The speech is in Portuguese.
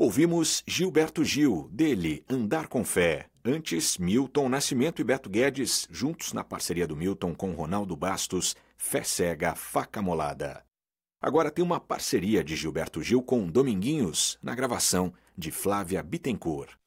Ouvimos Gilberto Gil, dele Andar com Fé. Antes, Milton Nascimento e Beto Guedes, juntos na parceria do Milton com Ronaldo Bastos, Fé Cega, Faca Molada. Agora tem uma parceria de Gilberto Gil com Dominguinhos, na gravação de Flávia Bittencourt.